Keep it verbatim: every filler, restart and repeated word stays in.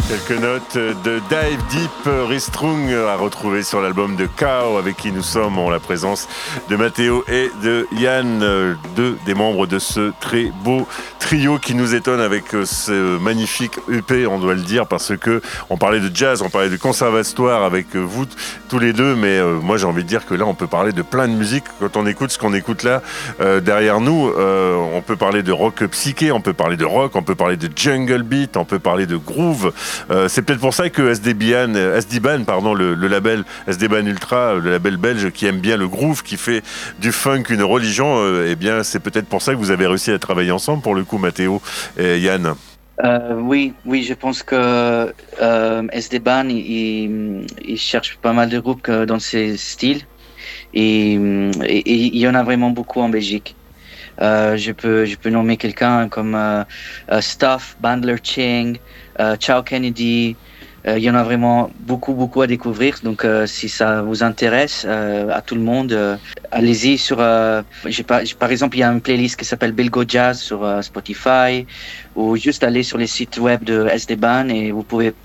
Quelques notes de Dive Deep Ristrung à retrouver sur l'album de Kao, avec qui nous sommes en la présence de Matteo et de Yann, deux des membres de ce très beau trio qui nous étonne avec ce magnifique E P, on doit le dire, parce que on parlait de jazz, on parlait de conservatoire avec vous tous les deux, mais euh, moi j'ai envie de dire que là on peut parler de plein de musique. Quand on écoute ce qu'on écoute là euh, derrière nous, euh, on peut parler de rock psyché, on peut parler de rock, on peut parler de jungle beat, on peut parler de groove. Euh, c'est peut-être pour ça que S D Ban, S D Ban pardon, le, le label S D Ban Ultra, le label belge qui aime bien le groove, qui fait du funk une religion, euh, eh bien c'est peut-être pour ça que vous avez réussi à travailler ensemble pour le coup, Matteo et Yann. Euh, oui, oui, je pense que euh, S D Ban, il, il cherche pas mal de groupes dans ces styles et, et, et il y en a vraiment beaucoup en Belgique. Euh, je peux, je peux nommer quelqu'un comme euh, uh, Stuff, Bandler Ching, uh, Ciao Kennedy. Euh, il y en a vraiment beaucoup, beaucoup à découvrir. Donc, euh, si ça vous intéresse, euh, à tout le monde, euh, allez-y sur. Euh, j'ai pas, j'ai, par exemple, il y a une playlist qui s'appelle Belgo Jazz sur euh, Spotify, ou juste aller sur les sites web de S D Ban et vous pouvez